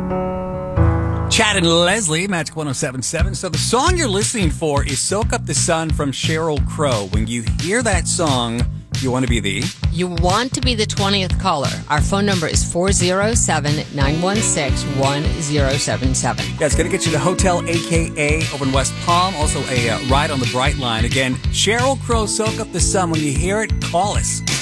Chad and Leslie, Magic 107.7. So the song you're listening for is Soak Up the Sun from Sheryl Crow. When you hear that song, you want to be the 20th caller. Our phone number is 407-916-1077. Yeah, it's going to get you to Hotel AKA over in West Palm. Also a ride on the Bright Line. Again, Sheryl Crow, Soak Up the Sun. When you hear it, call us.